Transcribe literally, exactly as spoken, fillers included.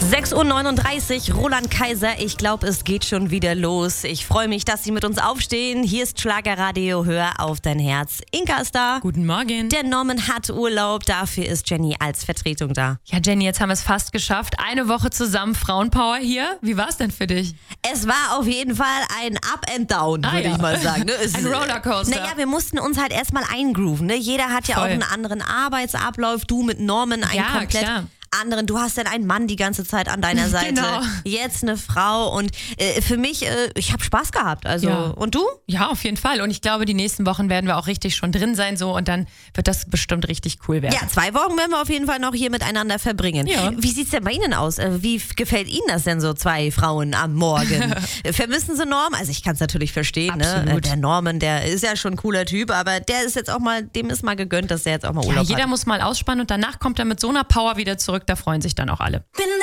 sechs Uhr neununddreißig, Roland Kaiser, ich glaube, es geht schon wieder los. Ich freue mich, dass Sie mit uns aufstehen. Hier ist Schlagerradio, hör auf dein Herz. Inka ist da. Guten Morgen. Der Norman hat Urlaub, dafür ist Jenny als Vertretung da. Ja, Jenny, jetzt haben wir es fast geschafft. Eine Woche zusammen, Frauenpower hier. Wie war es denn für dich? Es war auf jeden Fall ein Up and Down, Ah, würde ja. ich mal sagen. Ne? Es Ein Rollercoaster. Naja, wir mussten uns halt erstmal eingrooven. Ne? Jeder hat ja Voll. auch einen anderen Arbeitsablauf. Du mit Norman, einen Ja, komplett klar. anderen. Du hast dann einen Mann die ganze Zeit an deiner Seite. Genau. Jetzt eine Frau. Und äh, für mich, äh, ich habe Spaß gehabt. Also, Ja. und du? Ja, auf jeden Fall. Und ich glaube, die nächsten Wochen werden wir auch richtig schon drin sein so und dann wird das bestimmt richtig cool werden. Ja, zwei Wochen werden wir auf jeden Fall noch hier miteinander verbringen. Ja. Wie sieht's denn bei Ihnen aus? Äh, Wie f- gefällt Ihnen das denn so, zwei Frauen am Morgen? Vermissen Sie Norm? Also ich kann es natürlich verstehen. Ne? Absolut. Der Norman, der ist ja schon ein cooler Typ, aber der ist jetzt auch mal, dem ist mal gegönnt, dass der jetzt auch mal Ja, Urlaub jeder hat. muss mal ausspannen und danach kommt er mit so einer Power wieder zurück. Da freuen sich dann auch alle. Bin